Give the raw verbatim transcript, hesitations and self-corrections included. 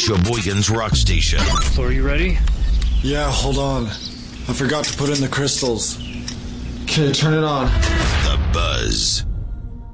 Sheboygan's Rock Station. So are you ready? Yeah, hold on. I forgot to put in the crystals. Okay, turn it on. The Buzz.